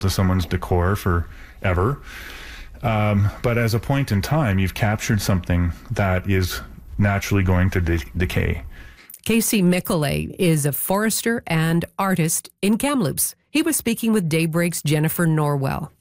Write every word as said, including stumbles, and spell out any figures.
of someone's decor forever. Um, but as a point in time, you've captured something that is naturally going to de- decay. Casey Michelet is a forester and artist in Kamloops. He was speaking with Daybreak's Jennifer Norwell.